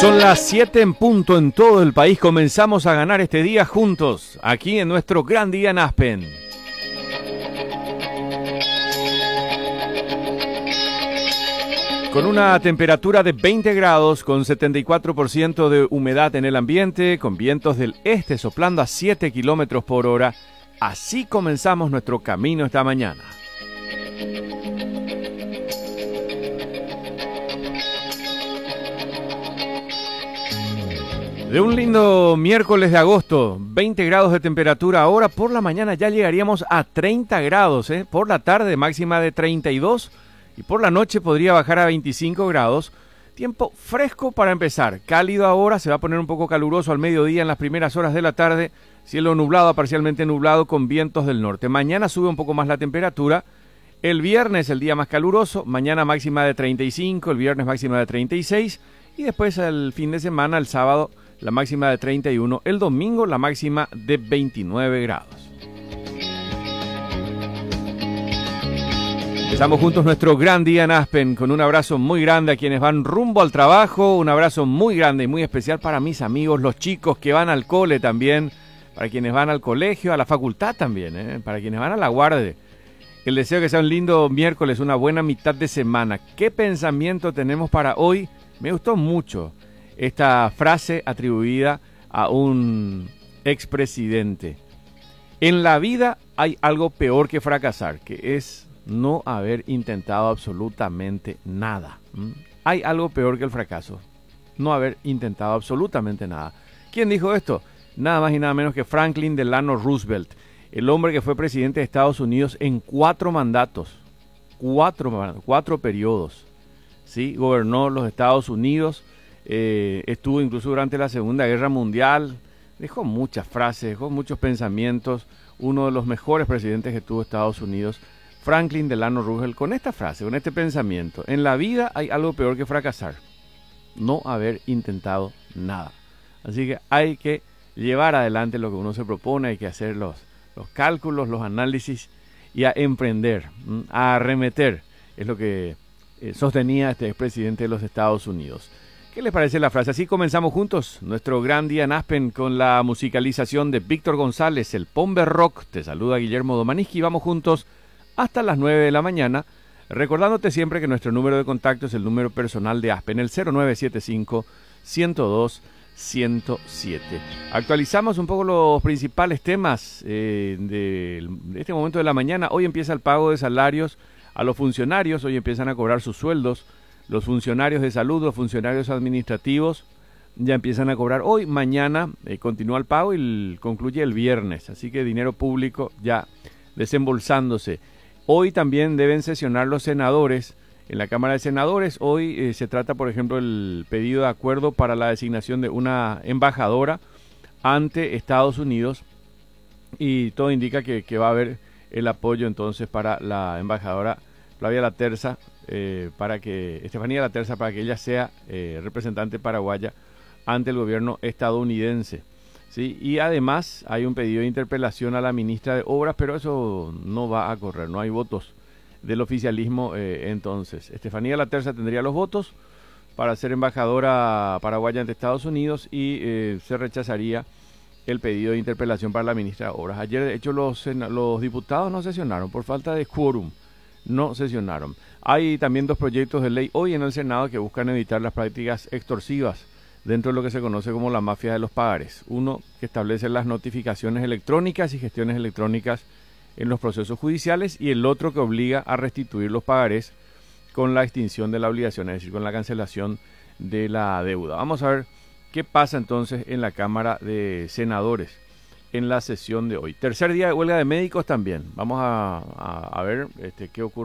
Son las 7 en punto en todo el país. Comenzamos a ganar este día juntos, aquí en nuestro gran día en Aspen. Con una temperatura de 20 grados, con 74% de humedad en el ambiente, con vientos del este soplando a 7 kilómetros por hora. Así comenzamos nuestro camino esta mañana. De un lindo miércoles de agosto, 20 grados de temperatura. Ahora por la mañana ya llegaríamos a 30 grados, por la tarde máxima de 32 y por la noche podría bajar a 25 grados. Tiempo fresco para empezar, cálido ahora, se va a poner un poco caluroso al mediodía en las primeras horas de la tarde. Cielo nublado a parcialmente nublado con vientos del norte. Mañana sube un poco más la temperatura. El viernes el día más caluroso, mañana máxima de 35, el viernes máxima de 36 y después el fin de semana, el sábado, la máxima de 31, el domingo la máxima de 29 grados. Empezamos juntos nuestro gran día en Aspen con un abrazo muy grande a quienes van rumbo al trabajo, un abrazo muy grande y muy especial para mis amigos, los chicos que van al cole también, para quienes van al colegio, a la facultad también, para quienes van a la guardia. El deseo que sea un lindo miércoles, una buena mitad de semana. ¿Qué pensamiento tenemos para hoy? Me gustó mucho esta frase atribuida a un expresidente. En la vida hay algo peor que fracasar, que es no haber intentado absolutamente nada. Hay algo peor que el fracaso, no haber intentado absolutamente nada. ¿Quién dijo esto? Nada más y nada menos que Franklin Delano Roosevelt, el hombre que fue presidente de Estados Unidos en 4 mandatos, 4 periodos. ¿Sí? Gobernó los Estados Unidos. Estuvo incluso durante la Segunda Guerra Mundial, dejó muchas frases, dejó muchos pensamientos, uno de los mejores presidentes que tuvo Estados Unidos, Franklin Delano Roosevelt, con esta frase, con este pensamiento: en la vida hay algo peor que fracasar, no haber intentado nada. Así que hay que llevar adelante lo que uno se propone, hay que hacer los cálculos, los análisis y a emprender, a arremeter, es lo que sostenía este expresidente de los Estados Unidos. ¿Qué les parece la frase? Así comenzamos juntos nuestro gran día en Aspen con la musicalización de Víctor González, el Pomber Rock. Te saluda Guillermo Domaniski. Vamos juntos hasta las 9 de la mañana, recordándote siempre que nuestro número de contacto es el número personal de Aspen, el 0975-102-107. Actualizamos un poco los principales temas de este momento de la mañana. Hoy empieza el pago de salarios a los funcionarios, hoy empiezan a cobrar sus sueldos. Los funcionarios de salud, los funcionarios administrativos ya empiezan a cobrar hoy, mañana continúa el pago y concluye el viernes. Así que dinero público ya desembolsándose. Hoy también deben sesionar los senadores en la Cámara de Senadores. Hoy se trata, por ejemplo, el pedido de acuerdo para la designación de una embajadora ante Estados Unidos y todo indica que va a haber el apoyo entonces para la embajadora Flavia Laterza, Estefanía Laterza, para que ella sea representante paraguaya ante el gobierno estadounidense. ¿Sí? Y además hay un pedido de interpelación a la ministra de Obras, pero eso no va a correr, no hay votos del oficialismo entonces. Estefanía Laterza tendría los votos para ser embajadora paraguaya ante Estados Unidos y se rechazaría el pedido de interpelación para la ministra de Obras. Ayer, de hecho, los diputados no sesionaron por falta de quórum. No sesionaron. Hay también 2 proyectos de ley hoy en el Senado que buscan evitar las prácticas extorsivas dentro de lo que se conoce como la mafia de los pagares. Uno que establece las notificaciones electrónicas y gestiones electrónicas en los procesos judiciales y el otro que obliga a restituir los pagarés con la extinción de la obligación, es decir, con la cancelación de la deuda. Vamos a ver qué pasa entonces en la Cámara de Senadores en la sesión de hoy. Tercer día de huelga de médicos también. Vamos a ver qué ocurre.